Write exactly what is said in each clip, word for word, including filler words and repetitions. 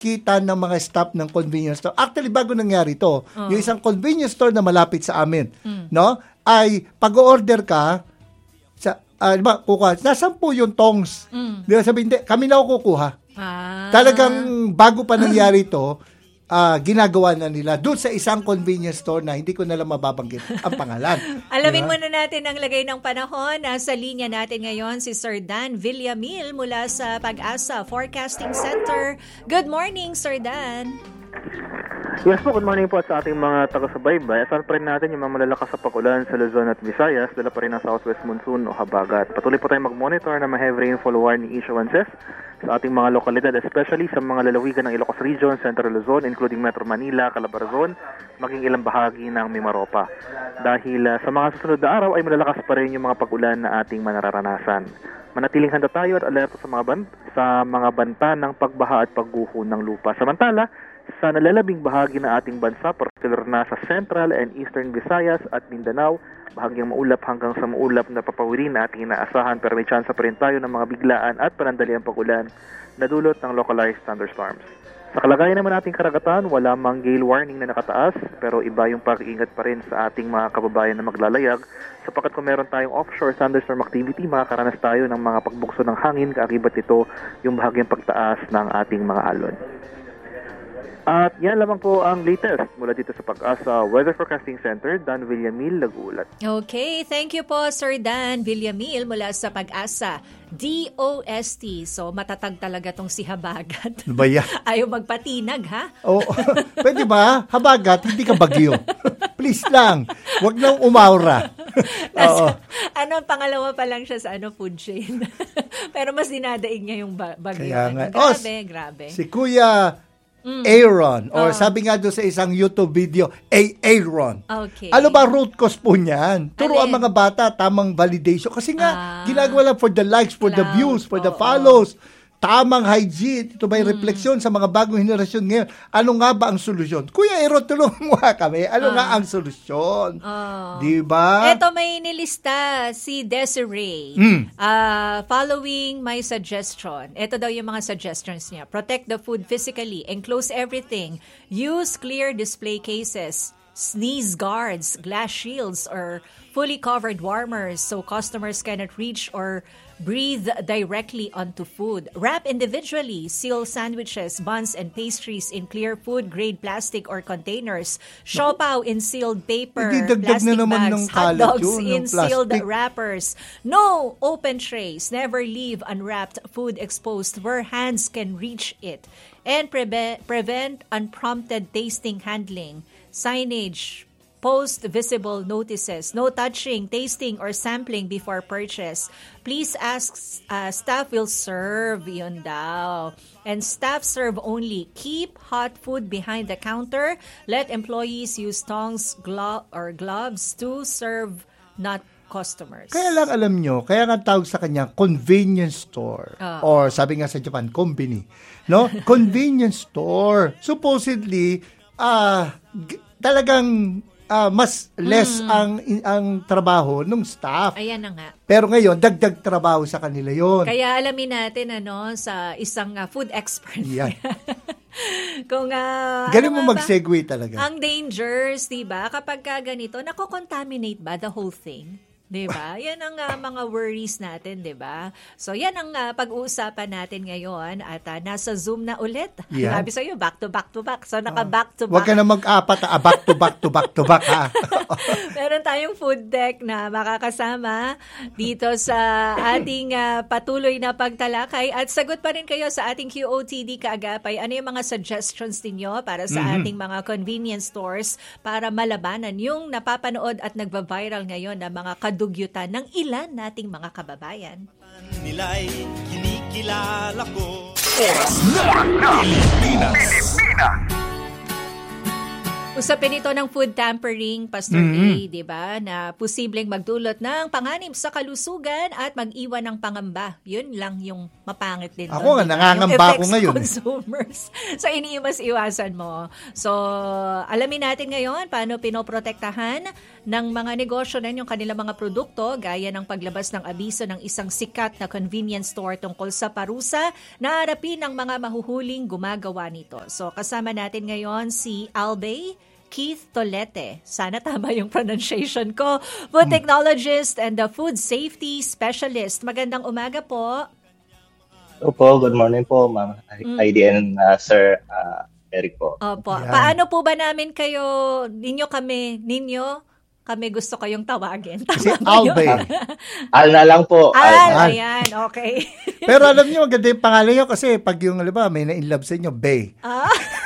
kita ng mga staff ng convenience store. Actually, bago nangyari ito, uh-huh. yung isang convenience store na malapit sa amin, mm. no, ay pag-order ka, sa, uh, diba, kukuha, nasan po yung tongs? Mm. Di ba sabihin, hindi, kami na ako kukuha. Ah. Talagang bago pa nangyari ito, uh, ginagawa na nila doon sa isang convenience store na hindi ko na lang mababanggit ang pangalan. Alamin diba? muna natin ang lagay ng panahon. Nasa linya natin ngayon si Sir Dan Villamil mula sa Pag-asa Forecasting Center. Good morning, Sir Dan. Yes po, good morning po sa ating mga taga-subaybay. Asahan pa rin natin yung mga malalakas sa pag-ulan sa Luzon at Visayas, dala pa rin ang southwest monsoon o habagat. Patuloy po tayong mag-monitor ng mga heavy rainfall warning issuances sa ating mga lokalidad, especially sa mga lalawigan ng Ilocos Region, Central Luzon, including Metro Manila, Calabarzon, maging ilang bahagi ng Mimaropa. Dahil uh, sa mga susunod na araw ay malalakas pa rin yung mga pag-ulan na ating manararanasan. Manatiling handa tayo at alerto sa mga, ban- sa mga banta ng pagbaha at pagguho ng lupa. Samantala, sa nalalabing bahagi ng ating bansa, particular na sa Central and Eastern Visayas at Mindanao, bahagyang maulap hanggang sa maulap na papawirin na ating inaasahan, pero may tsansa pa rin tayo ng mga biglaan at panandaliang pag-ulan na dulot ng localized thunderstorms. Sa kalagayan naman ating karagatan, wala mang gale warning na nakataas, pero iba yung pag-iingat pa rin sa ating mga kababayan na maglalayag, sapagkat kung meron tayong offshore thunderstorm activity, makakaranas tayo ng mga pagbukso ng hangin, kaakibat ito yung bahagyang pagtaas ng ating mga alon. At yan lamang po ang latest mula dito sa Pag-asa Weather Forecasting Center, Dan Villamil, Lagulat. Okay, thank you po Sir Dan Villamil mula sa Pag-asa D O S T. So matatag talaga tong si Habagat. Ano ba yan? Ayaw magpatinag, ha? Oo. Pwede ba? Habagat, hindi ka bagyo. Please lang. Huwag nang umaura. Nasa, ano, pangalawa pa lang siya sa ano food chain. Pero mas dinadaig niya yung bagyo. Kaya nga. Grabe, oh, grabe. Si Kuya Mm. Aaron, or oh. sabi nga doon sa isang YouTube video, A. Aaron. Okay. Ano ba root cause po niyan? Turo ang mga bata, tamang validation. Kasi nga, ah. ginagawa lang for the likes, for Cloud. the views, for oh, the follows. Oh. Tamang hygiene. Ito ba yung mm. refleksyon sa mga bagong henerasyon ngayon? Ano nga ba ang solusyon? Kuya Aaron, tulungan mo kami. Ano ah. nga ang solusyon? Oh. Diba? Ito may nilista si Desiree. Mm. Uh, following my suggestion. Ito daw yung mga suggestions niya. Protect the food physically. Enclose everything. Use clear display cases. Sneeze guards, glass shields, or fully covered warmers so customers cannot reach or breathe directly onto food. Wrap individually. Seal sandwiches, buns, and pastries in clear food-grade plastic or containers. Siopaw in sealed paper, plastic bags. Hot dogs in sealed wrappers. No open trays. Never leave unwrapped food exposed where hands can reach it. And preve- prevent unprompted tasting handling. Signage. Post visible notices. No touching, tasting, or sampling before purchase. Please ask, uh, staff will serve. Yun daw. And staff serve only. Keep hot food behind the counter. Let employees use tongs glo- or gloves to serve, not customers. Kaya lang alam nyo, kaya nga tawag sa kanya convenience store. Uh, or sabi nga sa Japan, kombini. No? Convenience store. Supposedly, ah, uh, g- talagang Uh, mas less mm. ang ang trabaho ng staff. Ayan na nga. Pero ngayon, dagdag trabaho sa kanila yon. Kaya alamin natin ano sa isang uh, food expert. Yan. Kung uh, galing ano mo mag-segue talaga. Ang dangers, 'di ba? Kapag ka ganito, nako-contaminate ba the whole thing? 'Di ba? Yan ang uh, mga worries natin, 'di ba? So yan ang uh, pag-uusapan natin ngayon at uh, nasa Zoom na ulit. Yeah. Sabi sa iyo, back to back to back. So naka back to back. Huwag ka na mag-apat, ah, back to back to back to back ha. Meron tayong food deck na makakasama dito sa ating uh, patuloy na pagtalakay at sagot pa rin kayo sa ating Q O T D kaagapay. Ano yung mga suggestions ninyo para sa mm-hmm. ating mga convenience stores para malabanan yung napapanood at nagba-viral ngayon na mga kadugyutan ng ilan nating mga kababayan. Nila'y kinikilala ko. Oras na Pilipinas. Pilipinas. Usapin ito ng food tampering, Pastor mm-hmm. A, di ba? Na posibleng magdulot ng panganib sa kalusugan at mag-iwan ng pangamba. Yun lang yung mapangit din. Ako nga, nangangamba ako ngayon. Consumers. So, iniiwas-iwasan mo. So, alamin natin ngayon paano pinoprotektahan ng mga negosyo na yung kanilang mga produkto gaya ng paglabas ng abiso ng isang sikat na convenience store tungkol sa parusa na harapin ng mga mahuhuling gumagawa nito. So kasama natin ngayon si Albay Keith Tolete. Sana tama yung pronunciation ko. Food technologist and the food safety specialist. Magandang umaga po. Opo, good morning po, Ma'am Heidi and uh, Sir uh, Eric po. Opo. Yan. Paano po ba namin kayo, ninyo kami, ninyo, kami gusto kayong tawagin? Si Albay. Al na lang po. Al, Al. ayan, okay. Pero alam niyo, maganda yung pangalan niyo kasi pag yung, alam ba, may na-inlove sa inyo, Bay. Ah?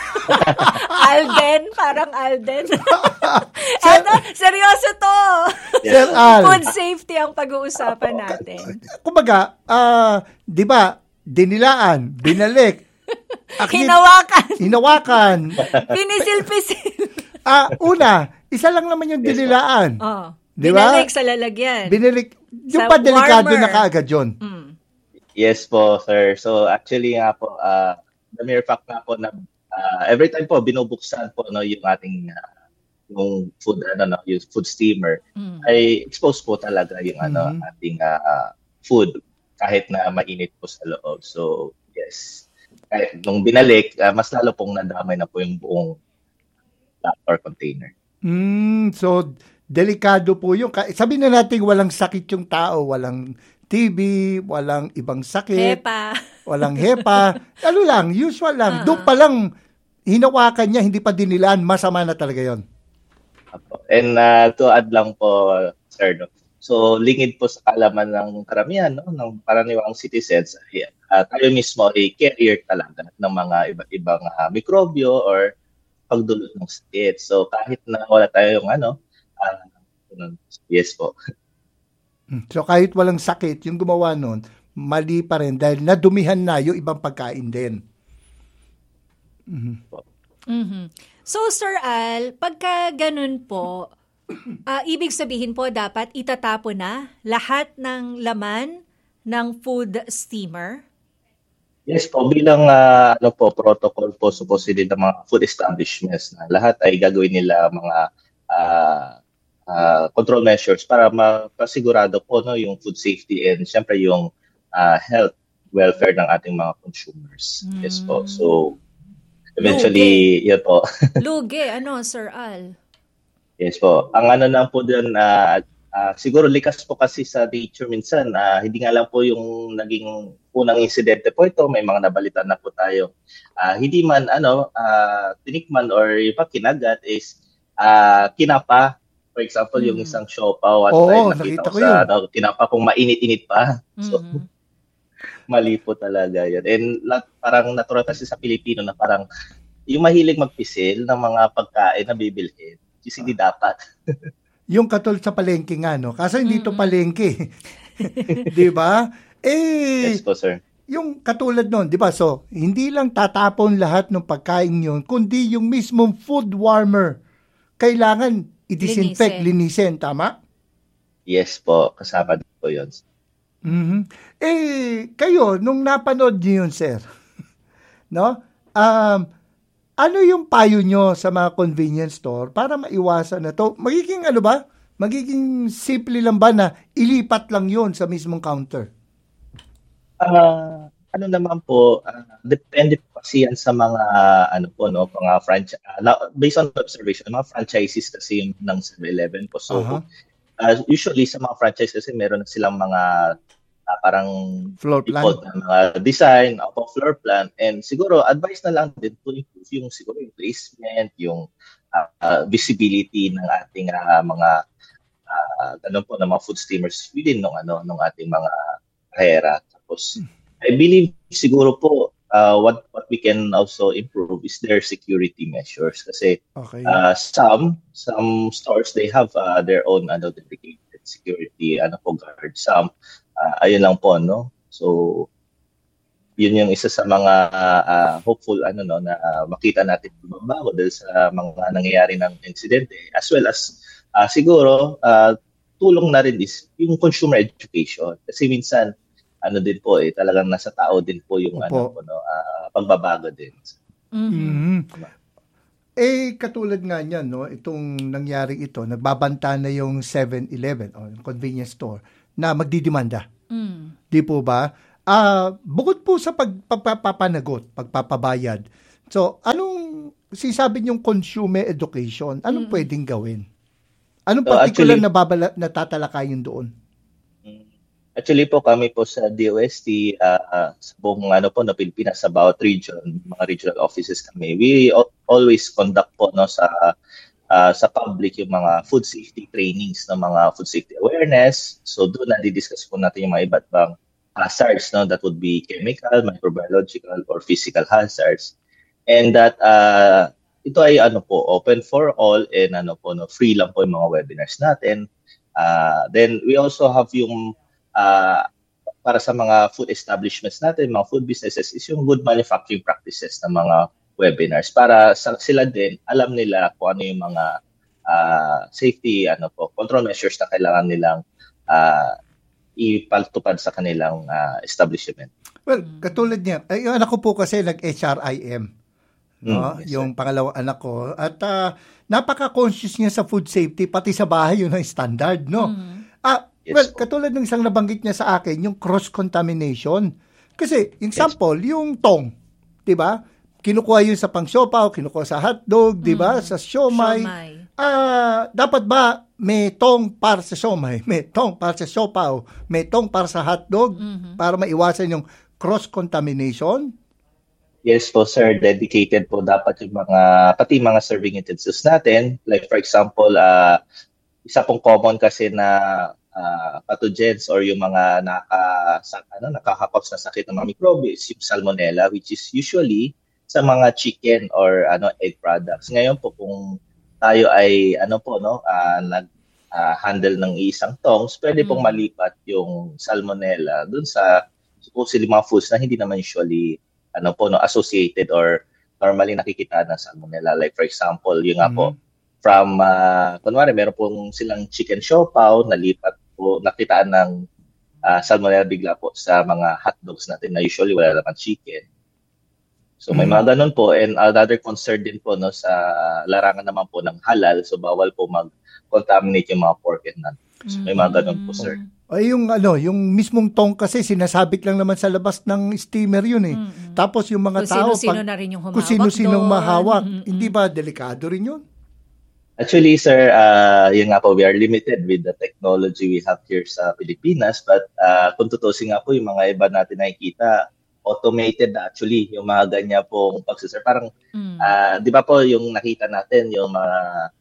Alden, parang Alden. ano, seryoso to. Sir Al. Food safety ang pag-uusapan natin. Kumbaga, ah, di ba, dinilaan, binalik, akit, Hinawakan, hinawakan. pinisil-pisil. Ah, una, isa lang naman yung dinilaan. Oh, Di ba? binalik sa lalagyan. Binalik, yung Sa pa delikado warmer. na kaagad yun. Mm. Yes po, sir. So actually nga po, uh, the mere fact nga po na uh, every time po binubuksan po no yung ating uh, yung food ano no, yung food steamer Mm. ay expose po talaga yung ano Mhm. ating uh, food kahit na mainit po sa loob. So yes. Kahit nung binalik, uh, mas lalo pong nadamay na po yung buong pack or container. Mm, so, delikado po yung, sabi na natin walang sakit yung tao, walang T B, walang ibang sakit, Hepa. walang hepa, ano lang, usual lang. Uh-huh. Doon pa lang, hinawakan niya, hindi pa dinilaan, masama na talaga yon. Apo. And uh, to add lang po, sir, no? So lingid po sa kalaman ng karamihan, no, ng karaniwang citizens, ay, uh, tayo mismo ay carrier talaga ng mga iba't ibang uh, mikrobyo or pagdulot ng sakit. So kahit na wala tayong ano, uh, yes po. So, kahit walang sakit, yung gumawa nun, mali pa rin dahil nadumihan na yung ibang pagkain din. Mhm. So, Sir Al, pagka ganun po, ah, ibig sabihin po dapat itatapon na lahat ng laman ng food steamer? Yes po, bilang uh, ano po, protocol po supposedly ng mga food establishments na lahat ay gagawin nila mga uh, uh, control measures para mapasigurado po no, yung food safety and syempre yung uh, health, welfare ng ating mga consumers. Mm. Yes po. So, eventually, Lugi. yun po. Lugi, ano, Sir Al? Yes po. Ang ano lang po dun, uh, uh, siguro likas po kasi sa nature minsan, uh, hindi nga lang po yung naging unang insidente po ito, may mga nabalitan na po tayo. Uh, hindi man, ano, uh, tinikman or yung pa kinagat is uh, kinapa. For example, hmm. yung isang siopaw at Oo, ay nakita nakita ko ko sa yun. ano, kinapa kung mainit-init pa. So, Mhm. mali po talaga yun. And la- parang natural kasi sa Pilipino na parang yung mahilig magpisil ng mga pagkain na bibilhin, kasi hindi dapat. Yung katulad sa palengke nga, no? Kaso hindi to Mm-mm. palengke. Di ba? Eh, Yes po, sir. yung katulad nun, di ba? So, hindi lang tatapon lahat ng pagkain yun, kundi yung mismong food warmer. Kailangan i-disinfect, linisin, tama? Yes po, kasama din po yun. Mhm. Eh, kayo, nung napanood niyo yun, sir, no? Um, ano yung payo nyo sa mga convenience store para maiwasan na to? Magiging ano ba? Magiging simple lang ba na ilipat lang yun sa mismong counter? Ah, ano naman po, ah, depende po kasi yan sa mga ano po no, mga franchise based on observation, mga franchises kasi yung ng seven eleven po. So Aha. ah, usually sa mga franchise kasi meron na silang mga ah, parang Floor plan. default na mga design of floor plan, and siguro advice na lang din to improve yung siguro yung placement, yung ah, ah, visibility ng ating ah, mga uh, ganun po ng mga food steamers within ng ano ng ating mga kahera. Tapos I believe siguro po uh, what what we can also improve is their security measures kasi Okay. uh, some some stores they have uh, their own ano dedicated security ano po guard. Some uh, ayun lang po no. So yun yung isa sa mga uh, hopeful ano no na uh, makita natin pagbabago dahil sa mga nangyayari ng insidente, as well as uh, siguro uh, tulong na rin is yung consumer education kasi minsan ano din po eh talagang nasa tao din po yung Opo. ano po no uh, pagbabago din. Mhm. Mhm. Eh, katulad nga niyan, no, itong nangyari ito, nagbabanta na yung seven eleven o yung convenience store na magdidemanda. Mm. Di po ba? Ah, bukod po sa pagpapanagot, pagpapabayad. So, anong sinasabi niyong consumer education? Anong Mm. pwedeng gawin? Anong So, particular actually- na babala, natatalakayin doon? Actually po kami po sa D O S T, uh, sa buong ano po, no, Pilipinas, sa bawat region, mga regional offices kami, we al- always conduct po no, sa uh, sa public yung mga food safety trainings, no, mga food safety awareness. So doon nadi-discuss po natin yung mga iba't ibang hazards, no, that would be chemical, microbiological, or physical hazards. And that uh, ito ay ano po, open for all, and ano po, no, free lang po yung mga webinars natin. Uh, then we also have yung Uh, para sa mga food establishments natin, mga food businesses, is yung good manufacturing practices ng mga webinars para sa, sila din alam nila kung ano yung mga uh, safety ano po control measures na kailangan nilang uh, ipatupad sa kanilang uh, establishment. Well, katulad niya, ay, yung anak ko po kasi nag-H R I M. No? Mm, yes, yung pangalawang anak ko. At uh, napaka-conscious niya sa food safety, pati sa bahay yun ang standard, no? Mm. Ah, Yes, well, po. katulad ng isang nabanggit niya sa akin, yung cross-contamination. Kasi, example, yung tong, di ba? Kinukuha yun sa pang-siopaw, kinukuha sa hotdog, di ba? Sa siomay. Siomay. Ah, dapat ba may tong para sa siomay, may tong para sa siopaw, may tong para sa hotdog para maiwasan yung cross-contamination? Yes po sir, dedicated po dapat yung mga pati mga serving utensils natin. Like for example, uh, isa pong common kasi na uh, pathogens or yung mga naka sa, ano nakaka-cause na sakit ng mga microbes, yung salmonella, which is usually sa mga chicken or ano egg products. Ngayon po kung tayo ay ano po no uh, nag uh, handle ng isang tongs, pwede pong Mm. malipat yung salmonella dun sa supposedly mga foods na hindi naman usually ano po no associated or normally nakikita na salmonella. Like for example, yung nga po from uh, kunwari meron pong silang chicken siopaw, nalipat po nakitaan ng uh, salmonella bigla po sa mga hotdogs natin na usually wala naman chicken. So may Mm. mga ganun po, and another concern din po no sa larangan naman po ng halal, so bawal po mag-contaminate yung mga pork and nut. So may mga ganun po sir. Ay, yung ano, yung mismong tong kasi sinasabit lang naman sa labas ng steamer yun eh. Mm-mm. Tapos yung mga Kung tao, sino-sino pag, na rin yung humawak kung sino-sinong doon. mahawak, Mm-mm. hindi ba delikado rin yun? Actually, sir, uh, yun nga po, we are limited with the technology we have here sa Pilipinas. But uh, kung tutusin nga po, yung mga iba natin nakikita, automated na actually, yung mga ganyan pong pagsiserve. Parang, Mm. uh, di ba po, yung nakita natin, yung mga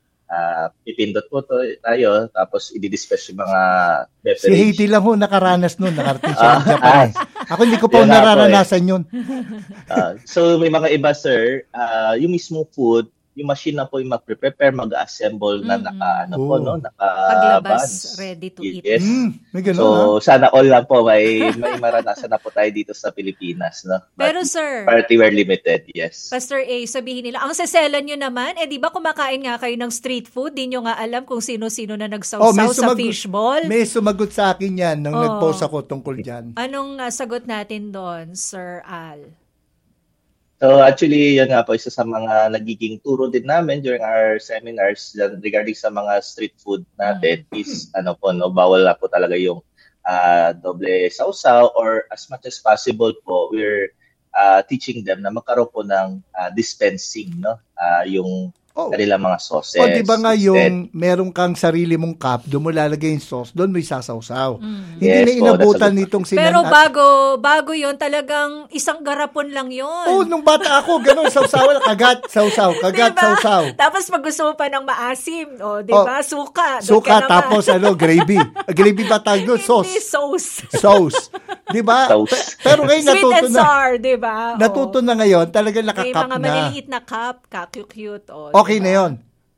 uh, pipindot po to, tayo, tapos i-disperse yung mga Si beverage. Haiti lang ho nakaranas nun, nakarating siya ng Ah, Japan. Ako hindi ko pa Yun nga po eh. nararanasan yun. Uh, so may mga iba sir, uh, yung mismo food, yung machine na po yung mag-prepare, mag-assemble na Mm-mm. naka ano po Oh. no, naka Paglabas, buns. ready to eat. Yes. Mm, may ganun So ha? sana all lang po may may maranasan na po tayo dito sa Pilipinas no. But Pero sir, party we're limited, yes. Pastor A, sabihin nila, ang sasela nyo naman, eh di ba kumakain nga kayo ng street food, di nyo nga alam kung sino-sino na nagsawsaw Oh, may sa sumagot- fishball? May sumagot sa akin yan nung Oh. nag-post ako tungkol dyan. Anong uh, sagot natin doon, Sir Al? So actually, yun nga po, isa sa mga nagiging turo din namin during our seminars yan, regarding sa mga street food natin is ano po, no, bawal na po talaga yung ah, doble sausaw, or as much as possible po, we're ah, teaching them na magkaroon po ng ah, dispensing, no? Ah, yung Oh. kanilang mga sauces. O, di ba nga Instead, yung meron kang sarili mong cup, doon mo lalagay yung sauce, doon mo isasawsaw. Mm. Hindi Yes na po, inabutan that's a good nitong sinan. Pero bago, bago yon talagang isang garapon lang yon. Oh, nung bata ako, gano'n, sausaw, kagat, sausaw, kagat, Diba? sausaw. Tapos pag gusto mo pa ng maasim, o, di Oh, ba? Suka. doon Suka, ka naman. tapos ano, gravy. Ah, Gravy ba tawag doon? Hindi, Sauce. sauce. Sauce. Di ba? Sauce. Pe- Pero ngayon Sweet natuto and na. sour, di ba? Natuto O. na ngayon, talagang May nakakap mga na. maliliit na cup, ka-cute. O, Okay diba? na yon.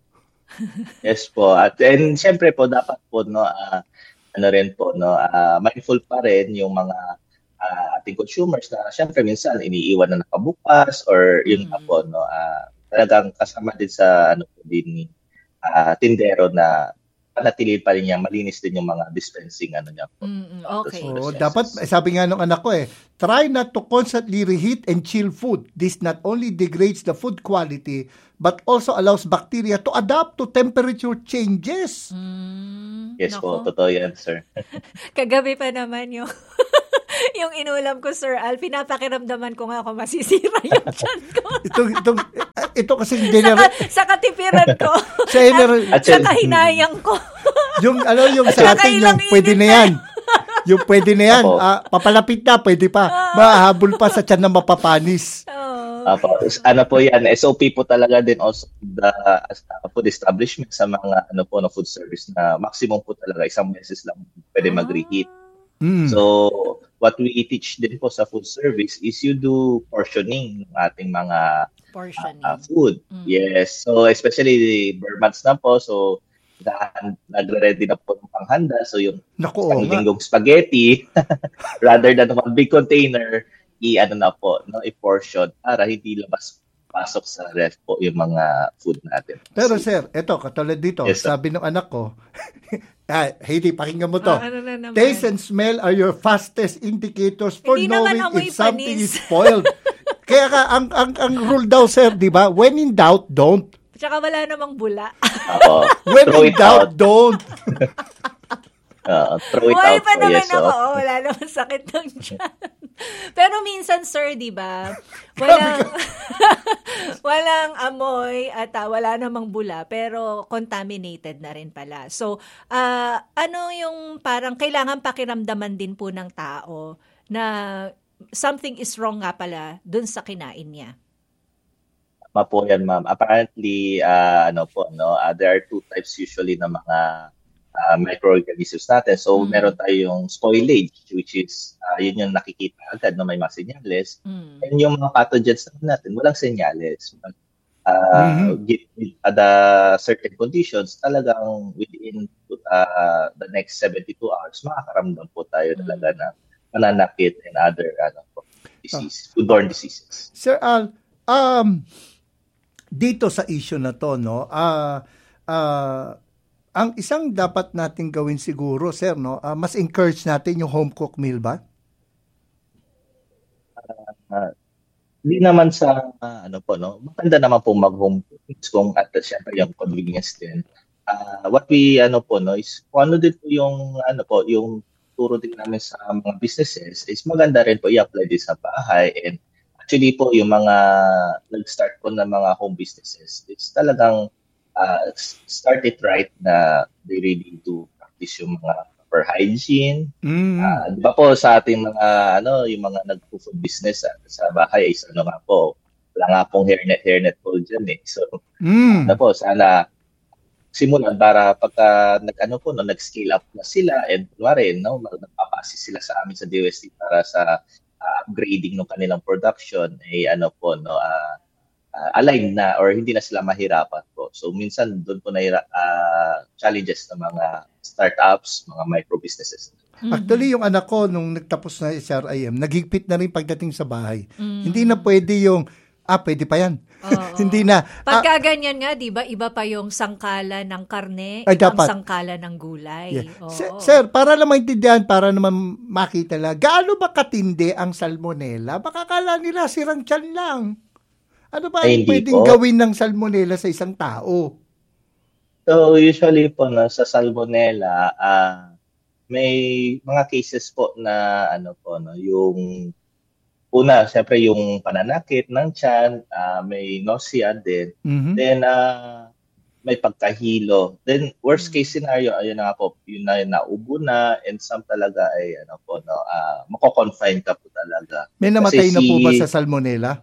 Yes po. At and syempre po dapat po no ah, ano rin po no ah, mindful pa rin yung mga ah, ating consumers na syempre minsan iniiwan na nakabukas, or yun nga Mm. po no ah, talagang kasama din sa ano po din ni ah, tindero na panatili pa rin niya, malinis din yung mga dispensing ano niya. Mm-mm, okay. So, dapat, sabi nga nung anak ko eh, try not to constantly reheat and chill food. This not only degrades the food quality, but also allows bacteria to adapt to temperature changes. Mm, Yes po, nako. totoo yan, sir. Kagabi pa naman yung yung inulam ko, Sir Al, pinapakiramdaman ko nga ako masisira yung tiyan ko. ito, ito, ito kasi general, Sa, sa katipiran ko. sa general, at sa kahinayang ko. yung ano yung sa atin yung Kakailang pwede init na na. yan. Yung pwede na yan. Opo. Ah, papalapit na, pwede pa. Mahabol pa sa tiyan na mapapanis. Oh. Apo, ano po yan, S O P po talaga din also the uh, food establishment sa mga ano po na food service na maximum po talaga isang beses lang pwede mag-reheat. Mm. So, what we teach din po sa food service is you do portioning ng ating mga Portioning. uh, food. Mm. Yes. So, especially bare months na po. So, nagre-ready na po ng panghanda. So, yung Naku, oo isang nga. linggong spaghetti, rather than one big container, i-ano na po, no, i-portion para hindi labas pasok sa ref po yung mga food natin. Pero sir, eto, katulad dito, Yes, sir. sabi ng anak ko, ah, Heidi, pakinggan mo to. Ah, ano na naman? Taste and smell are your fastest indicators for Hindi naman knowing amoy if something panis. is spoiled. Kaya ka, ang, ang, ang rule daw, sir, di ba? When in doubt, don't. Tsaka wala namang bula. Ako, When throw in it doubt, out. don't. Uh, throw it Buhay out pa po. naman Yes, ako. oh. Oh, wala naman sakit ng tiyan. Pero minsan, sir, di ba, walang, walang amoy at ah, wala namang bula, pero contaminated na rin pala. So, ah, ano yung parang kailangan pakiramdaman din po ng tao na something is wrong nga pala dun sa kinain niya? Tama po yan, ma'am. Apparently, uh, ano po, no, uh, there are two types usually ng mga uh, microorganisms natin. So, Mm. meron tayong spoilage, which is, uh, yun yung nakikita agad na may mga senyales. Mm. And yung mga pathogens natin, walang senyales. Uh, Mhm. gi- gi- at the certain conditions, talagang within uh, the next seventy-two hours, makakaramdam po tayo Mm. talaga ng mananakit and other ano, po, disease, foodborne diseases. Sir Al, um, dito sa issue na to, no, ah, ah, ang isang dapat nating gawin siguro, sir, no, ah, mas encourage natin yung home cooked meal ba? Uh, Hindi naman sa uh, ano po, no, maganda naman po mag-home cooking kung at syempre yung convenience din. Uh, what we ano po, no, is kung ano din po yung ano po, yung turo din namin sa mga businesses is maganda rin po i-apply din sa bahay. And actually po yung mga nag-start po ng mga home businesses, it's talagang uh, start it right na they really do practice yung mga proper hygiene. Mm. Ah, di ba po sa ating mga ano, yung mga nag-food business ah, sa bahay is ano nga po, wala nga pong hairnet hairnet po dyan eh. So, Mm. ano po, sana simulan para pagka nag-ano po, no, nag-scale up na sila and kunwari, no, magpapasi sila sa amin sa D O S T para sa ah, upgrading ng kanilang production, eh ano po, no, ah, ah, aligned na or hindi na sila mahirapan po. So, minsan doon po na uh, challenges ng mga startups, mga micro businesses. Actually, yung anak ko, nung nagtapos na S R I M, nagigpit na rin pagdating sa bahay. Mm. Hindi na pwede yung, ah, pwede pa yan. Oo. Hindi na. Ah, Pagka ganyan nga, di ba, iba pa yung sangkala ng karne, Ay, ibang dapat. sangkala ng gulay. yeah. Oo. Sir, sir, para lang maintindihan, para naman makita lang, gaano ba katindi ang salmonella? Baka kala nila sirang tiyan lang. Ano ba Ay, ang hindi pwedeng po. gawin ng salmonella sa isang tao? So, usually po no, sa salmonella, ah may mga cases po na ano po no, yung una, syempre yung pananakit ng tiyan, ah, may nausea din. Mhm. Then ah, may pagkahilo. Then worst case scenario, ayun na nga po, yun na naubo na and some talaga ay ano po no, ah mako-confine ka po talaga. May namatay Kasi na po si- ba sa salmonella?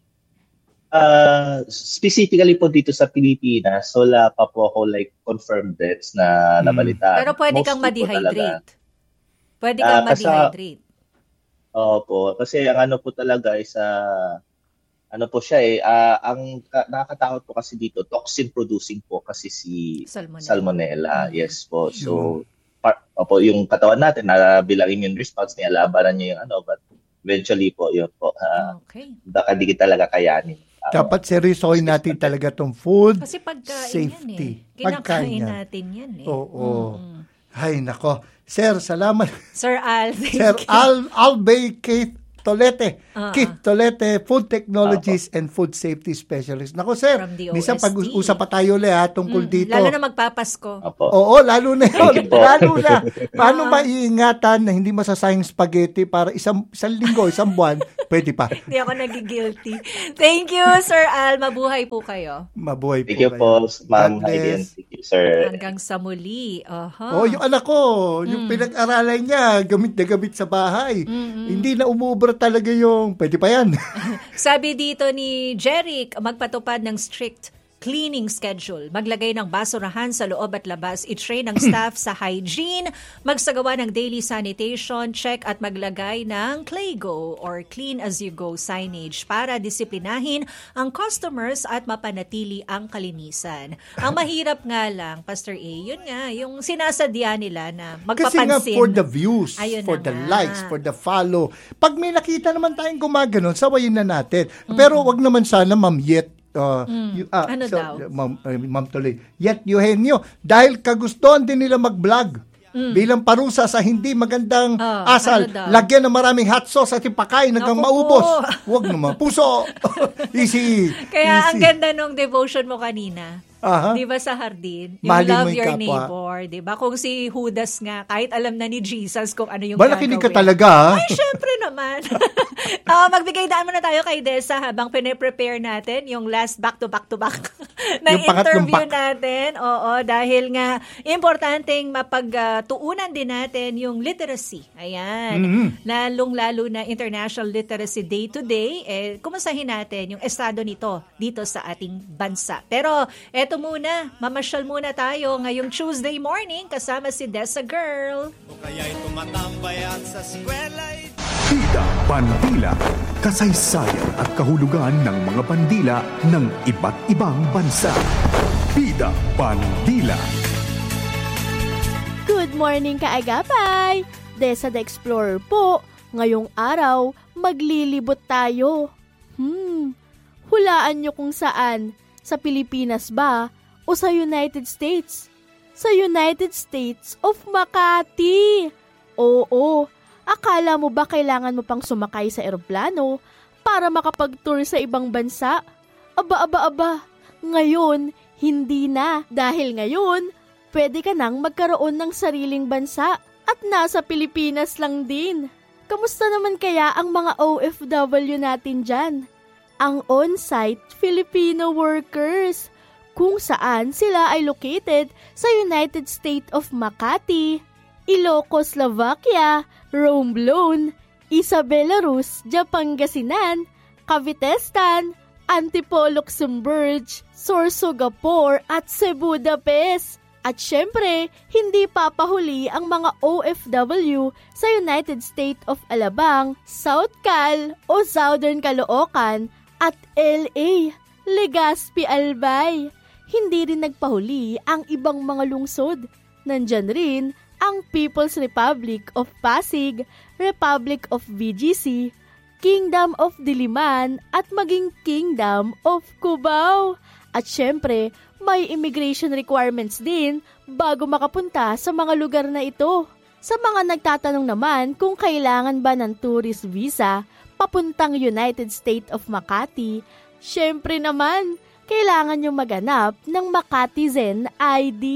Uh, specifically po dito sa Pilipinas, wala pa po ako like confirmed deaths na Hmm. nabalitaan. Pero pwede kang Mostly po talaga. ma-dehydrate. Pwede kang Ah, kasi- ma-dehydrate. Opo, kasi ang ano po talaga is ah, ano po siya eh, ah, ang ka- nakakatakot po kasi dito, toxin producing po kasi si Salmonella. salmonella. Mm. Yes po. So, par- opo, yung katawan natin, na bilang immune response, nilalabanan niya yung ano, but eventually po, yun po, ah, Okay. baka di talaga kayanin. Ah, Dapat seryosohin natin talaga tong food Kasi pagkain safety. yan eh. Kinakain yan. natin yan eh. Oo. Mm-hmm. Ay, nako. Sir, salamat. Sir Al, thank Sir you. Al Albay Keith Tolete. Uh-uh. Keith Tolete, Food Technologies uh-huh. and Food Safety Specialist. Nako, sir, From the O S T. minsan pag-usap pa tayo ulit ha, tungkol Mm, dito. Lalo na magpapasko. Opo. Oo, lalo na yun. Lalo na. Paano Ah. maiingatan na hindi masasayang spaghetti para isang, isang linggo, isang buwan, pwede pa. Hindi ako nagigilty. Thank you, Sir Al. Mabuhay po kayo. Mabuhay po Thank you kayo. po, Ma'am God Heidi, and bless. thank you, sir. Hanggang sa muli. Aha. Oh, yung anak ko, yung Mm. pinag-aralan niya, gamit na gamit sa bahay. Hindi na umuubra talaga yung, pwede pa yan. Sabi dito ni Jeric, magpatupad ng strict cleaning schedule, maglagay ng basurahan sa loob at labas, i-train ng staff sa hygiene, magsagawa ng daily sanitation, check at maglagay ng Claygo or Clean As You Go signage para disiplinahin ang customers at mapanatili ang kalinisan. Ang mahirap nga lang, Pastor A, yun nga, yung sinasadya nila na Kasi magpapansin. nga for the views, Ayun for na the nga. likes, for the follow. Pag may nakita naman tayong gumaganon, sawayin na natin. Pero wag naman sana, Ma'am Yet, Uh, you, ah, Ano so, daw? Ma'am, uh, Ma'am Tuloy, Yet Eugenio, dahil kagustuhan din nila mag-vlog. Bilang parusa sa hindi magandang Oh, asal, ano daw? lagyan ng maraming hot sauce at ipakain hanggang Naku maubos. po. Huwag naman. Puso! Easy. Kaya ang Easy. ganda nung devotion mo kanina. Aha. Di ba sa hardin? Yung Mahalin mo love yung your kapwa. neighbor. Di ba? Kung si Judas nga, kahit alam na ni Jesus kung ano yung Ba, nakinig ka gagawin. talaga, ha? Ay, syempre naman. uh, magbigay daan muna tayo kay Dessa habang pine-prepare natin yung last back-to-back-to-back na Yung pangatlong interview back. natin. Oo, dahil nga, importanteng mapagtuunan din natin yung literacy. Ayan. Mhm. Lalong-lalo na International Literacy Day today. Eh, kumustahin natin yung estado nito dito sa ating bansa. Pero, eto muna, mamasyal muna tayo ngayong Tuesday morning kasama si Dessa Girl. O kaya'y tumatambay at sa eskwela'y Bida Bandila, kasaysayan at kahulugan ng mga bandila ng iba't ibang bansa. Bida Bandila. Good morning kaagapay! Dessa the Explorer po. Ngayong araw, maglilibot tayo. Hmm, hulaan nyo kung saan. Sa Pilipinas ba o sa United States? Sa United States of Makati. Oo, akala mo ba kailangan mo pang sumakay sa eroplano para makapag-tour sa ibang bansa? Aba, aba, aba. Ngayon, hindi na. Dahil ngayon, pwede ka nang magkaroon ng sariling bansa at nasa Pilipinas lang din. Kamusta naman kaya ang mga O F W natin dyan? Ang on-site Filipino workers, kung saan sila ay located sa United State of Makati, Ilocos, Slovakia, Romblon, Isabela Rus, Pangasinan, Cavitestan, Antipolo, Luxembourg, Sorsogon at Cebu, Budapest. At syempre, hindi papahuli ang mga O F W sa United State of Alabang, South Cal o Southern Caloocan at L A, Legazpi, Albay. Hindi rin nagpahuli ang ibang mga lungsod. Nandyan rin ang People's Republic of Pasig, Republic of V G C, Kingdom of Diliman at maging Kingdom of Cubao. At syempre, may immigration requirements din bago makapunta sa mga lugar na ito. Sa mga nagtatanong naman kung kailangan ba ng tourist visa papuntang United State of Makati, syempre naman, kailangan nyo maganap ng Makati Zen I D.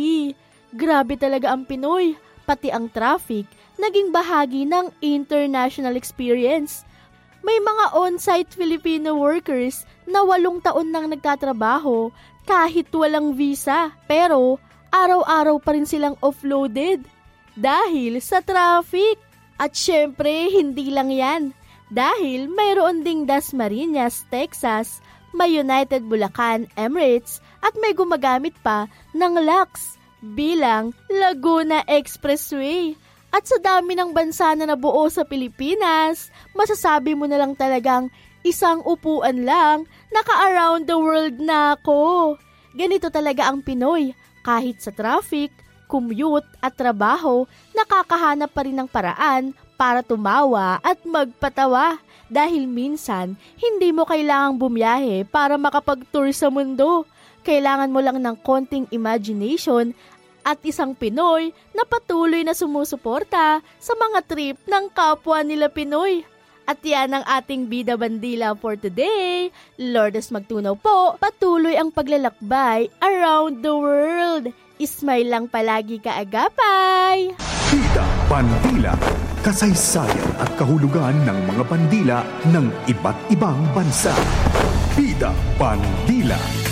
Grabe talaga ang Pinoy, pati ang traffic, naging bahagi ng international experience. May mga on-site Filipino workers na walong taon nang nagtatrabaho kahit walang visa, pero araw-araw pa rin silang offloaded dahil sa traffic. At syempre, hindi lang yan. Dahil mayroon ding Dasmariñas, Texas, may United Bulacan, Emirates, at may gumagamit pa ng L A X bilang Laguna Expressway. At sa dami ng bansa na nabuo sa Pilipinas, masasabi mo na lang talagang isang upuan lang, naka-around the world na ako. Ganito talaga ang Pinoy. Kahit sa traffic, commute at trabaho, nakakahanap pa rin ng paraan para tumawa at magpatawa. Dahil minsan, hindi mo kailangang bumiyahe para makapag-tour sa mundo. Kailangan mo lang ng konting imagination at isang Pinoy na patuloy na sumusuporta sa mga trip ng kapwa nila Pinoy. At yan ang ating Bida Bandila for today. Lourdes Magtunaw po, patuloy ang paglalakbay around the world. Ismay lang palagi kaagapay. Bida Bandila, kasaysayan at kahulugan ng mga bandila ng iba't ibang bansa. Bida Bandila.